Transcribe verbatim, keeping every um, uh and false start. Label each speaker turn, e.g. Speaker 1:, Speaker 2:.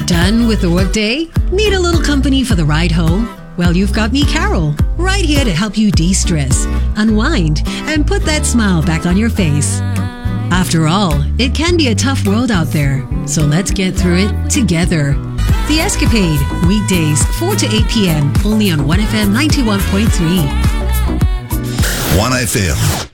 Speaker 1: Done with the workday? Need a little company for the ride home? Well, you've got me, Carol, right here to help you de-stress, unwind, and put that smile back on your face. After all, it can be a tough world out there, so let's get through it together. The Escapade, weekdays, four to eight p.m., only on one F M ninety-one point three.
Speaker 2: one F M.